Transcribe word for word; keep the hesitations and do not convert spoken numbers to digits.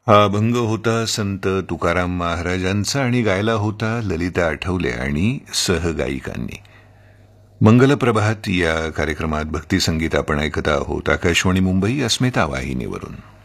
हा अभंग होता संत तुकाराम महाराजांचा आणि गायला होता ललिता आठवले आणि सहगायिकांनी. मंगल प्रभात या कार्यक्रमात भक्ती संगीत आपण ऐकत आहोत आकाशवाणी मुंबई अस्मिता वाहिनीवरून.